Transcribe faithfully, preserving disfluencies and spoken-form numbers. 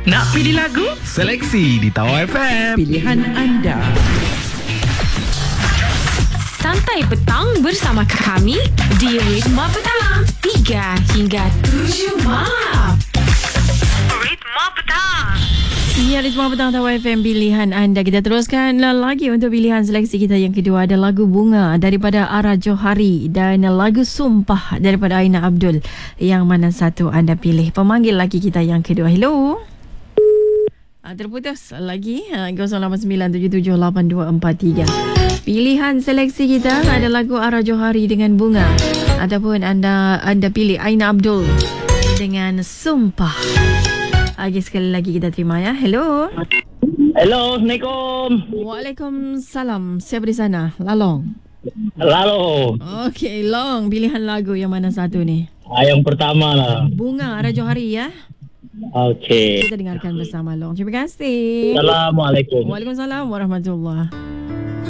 Nak pilih lagu? Seleksi di Tawar F M. Pilihan anda. Santai petang bersama kami di Ritma Petang tiga hingga tujuh malam. Ritma Petang. Ya, Ritma Petang Tawar F M, pilihan anda. Kita teruskan lagi untuk pilihan seleksi kita yang kedua. Ada lagu Bunga daripada Ara Johari dan lagu Sumpah daripada Aina Abdul. Yang mana satu anda pilih? Pemanggil lagi kita yang kedua. Hello. Ah, terputus lagi. Ah, kosong lapan sembilan tujuh tujuh lapan dua empat tiga. Pilihan seleksi kita ada lagu Ara Johari dengan Bunga, ataupun anda anda pilih Aina Abdul dengan Sumpah. Okey, sekali lagi kita terima ya. Hello. Hello, Assalamualaikum. Waalaikumsalam. Siapa di sana? Lalong. Lalu. Okey, Long. Pilihan lagu yang mana satu ni? Ah, yang pertama lah. Bunga Ara Johari ya. Okey. Kita dengarkan bersama Long. Terima kasih. Assalamualaikum. Waalaikumsalam warahmatullahi.